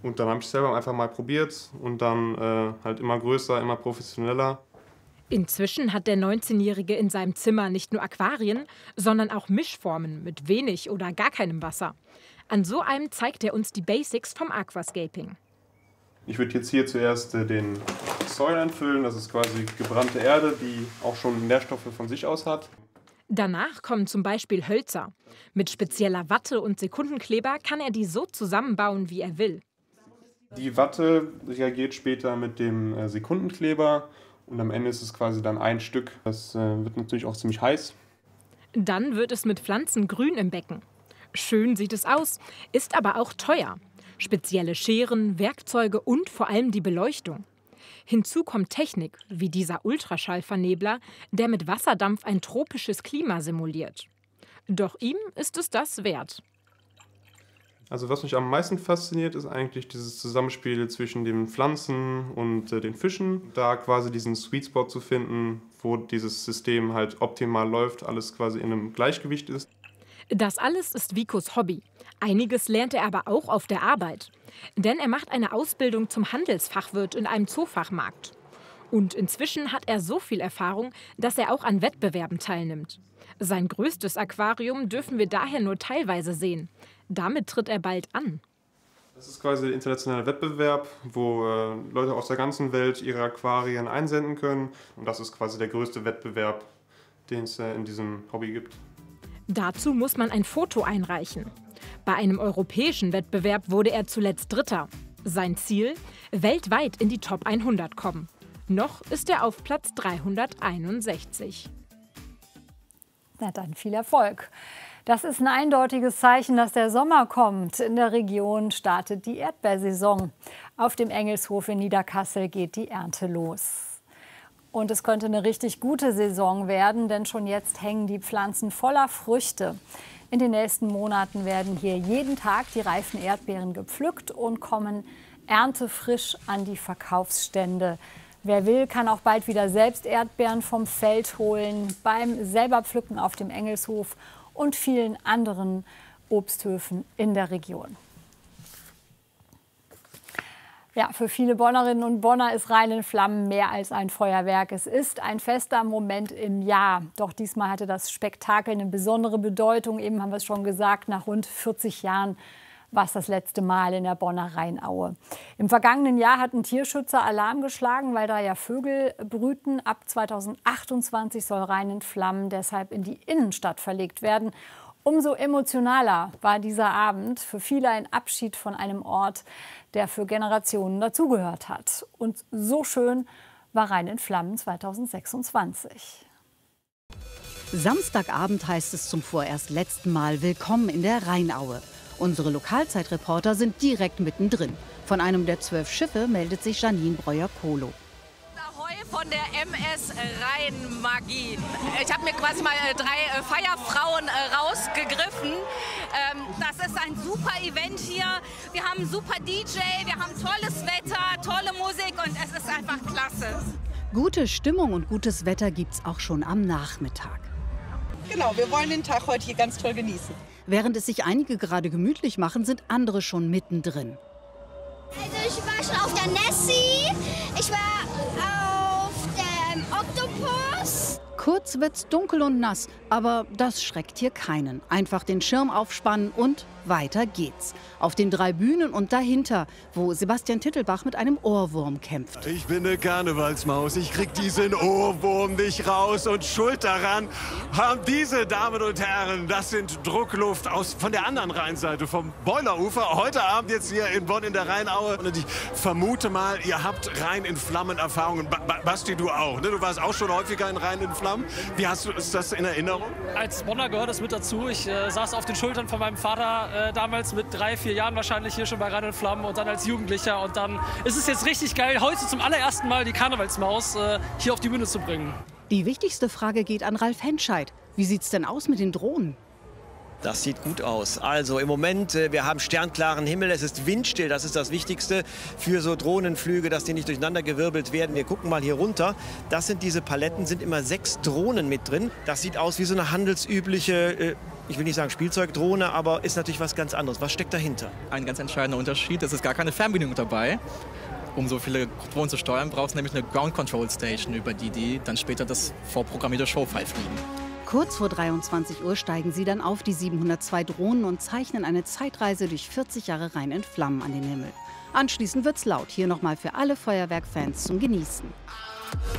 Und dann habe ich selber einfach mal probiert und dann halt immer größer, immer professioneller. Inzwischen hat der 19-Jährige in seinem Zimmer nicht nur Aquarien, sondern auch Mischformen mit wenig oder gar keinem Wasser. An so einem zeigt er uns die Basics vom Aquascaping. Ich würde jetzt hier zuerst den Soil einfüllen. Das ist quasi gebrannte Erde, die auch schon Nährstoffe von sich aus hat. Danach kommen zum Beispiel Hölzer. Mit spezieller Watte und Sekundenkleber kann er die so zusammenbauen, wie er will. Die Watte reagiert später mit dem Sekundenkleber und am Ende ist es quasi dann ein Stück. Das wird natürlich auch ziemlich heiß. Dann wird es mit Pflanzen grün im Becken. Schön sieht es aus, ist aber auch teuer. Spezielle Scheren, Werkzeuge und vor allem die Beleuchtung. Hinzu kommt Technik, wie dieser Ultraschallvernebler, der mit Wasserdampf ein tropisches Klima simuliert. Doch ihm ist es das wert. Also was mich am meisten fasziniert, ist eigentlich dieses Zusammenspiel zwischen den Pflanzen und den Fischen. Da quasi diesen Sweet Spot zu finden, wo dieses System halt optimal läuft, alles quasi in einem Gleichgewicht ist. Das alles ist Vicos Hobby. Einiges lernt er aber auch auf der Arbeit. Denn er macht eine Ausbildung zum Handelsfachwirt in einem Zoofachmarkt. Und inzwischen hat er so viel Erfahrung, dass er auch an Wettbewerben teilnimmt. Sein größtes Aquarium dürfen wir daher nur teilweise sehen. Damit tritt er bald an. Das ist quasi der internationale Wettbewerb, wo Leute aus der ganzen Welt ihre Aquarien einsenden können. Und das ist quasi der größte Wettbewerb, den es in diesem Hobby gibt. Dazu muss man ein Foto einreichen. Bei einem europäischen Wettbewerb wurde er zuletzt Dritter. Sein Ziel? Weltweit in die Top 100 kommen. Noch ist er auf Platz 361. Na dann viel Erfolg. Das ist ein eindeutiges Zeichen, dass der Sommer kommt. In der Region startet die Erdbeersaison. Auf dem Engelshof in Niederkassel geht die Ernte los. Und es könnte eine richtig gute Saison werden, denn schon jetzt hängen die Pflanzen voller Früchte. In den nächsten Monaten werden hier jeden Tag die reifen Erdbeeren gepflückt und kommen erntefrisch an die Verkaufsstände. Wer will, kann auch bald wieder selbst Erdbeeren vom Feld holen, beim Selberpflücken auf dem Engelshof und vielen anderen Obsthöfen in der Region. Ja, für viele Bonnerinnen und Bonner ist Rhein in Flammen mehr als ein Feuerwerk. Es ist ein fester Moment im Jahr. Doch diesmal hatte das Spektakel eine besondere Bedeutung. Eben haben wir es schon gesagt, nach rund 40 Jahren war es das letzte Mal in der Bonner Rheinaue. Im vergangenen Jahr hatten Tierschützer Alarm geschlagen, weil da ja Vögel brüten. Ab 2028 soll Rhein in Flammen deshalb in die Innenstadt verlegt werden. Umso emotionaler war dieser Abend. Für viele ein Abschied von einem Ort, der für Generationen dazugehört hat. Und so schön war Rhein in Flammen 2026. Samstagabend heißt es zum vorerst letzten Mal Willkommen in der Rheinaue. Unsere Lokalzeitreporter sind direkt mittendrin. Von einem der 12 Schiffe meldet sich Janine Breuer-Kohlo. Ahoi von der MS Rhein-Magie. Ich habe mir quasi mal 3 Feierfrauen rausgegriffen. Das ist ein super Event hier. Wir haben einen super DJ, wir haben tolles Wetter, tolle Musik und es ist einfach klasse. Gute Stimmung und gutes Wetter gibt's auch schon am Nachmittag. Genau, wir wollen den Tag heute hier ganz toll genießen. Während es sich einige gerade gemütlich machen, sind andere schon mittendrin. Also ich war schon auf der Nessie, ich war auf dem Oktopus. Kurz wird's dunkel und nass, aber das schreckt hier keinen. Einfach den Schirm aufspannen und weiter geht's. Auf den 3 Bühnen und dahinter, wo Sebastian Tittelbach mit einem Ohrwurm kämpft. Ich bin eine Karnevalsmaus, ich krieg diesen Ohrwurm nicht raus und schuld daran haben diese Damen und Herren, das sind Druckluft von der anderen Rheinseite, vom Boilerufer. Heute Abend jetzt hier in Bonn in der Rheinaue. Und ich vermute mal, ihr habt Rhein in Flammen Erfahrungen. Basti, du auch, ne? Du warst auch schon häufiger in Rhein in Flammen. Wie hast du das in Erinnerung? Als Bonner gehört das mit dazu. Ich saß auf den Schultern von meinem Vater damals mit 3, 4 Jahren wahrscheinlich hier schon bei Rhein in Flammen und dann als Jugendlicher. Und dann ist es jetzt richtig geil, heute zum allerersten Mal die Karnevalsmaus hier auf die Bühne zu bringen. Die wichtigste Frage geht an Ralf Henscheid. Wie sieht's denn aus mit den Drohnen? Das sieht gut aus. Also im Moment, wir haben sternklaren Himmel, es ist windstill, das ist das Wichtigste für so Drohnenflüge, dass die nicht durcheinandergewirbelt werden. Wir gucken mal hier runter. Das sind diese Paletten, sind immer 6 Drohnen mit drin. Das sieht aus wie so eine handelsübliche ich will nicht sagen Spielzeugdrohne, aber ist natürlich was ganz anderes. Was steckt dahinter? Ein ganz entscheidender Unterschied, es ist gar keine Fernbedienung dabei. Um so viele Drohnen zu steuern, brauchst du nämlich eine Ground Control Station, über die dann später das vorprogrammierte Showfile fliegen. Kurz vor 23 Uhr steigen sie dann auf die 702 Drohnen und zeichnen eine Zeitreise durch 40 Jahre Rhein in Flammen an den Himmel. Anschließend wird's laut, hier nochmal für alle Feuerwerkfans zum Genießen.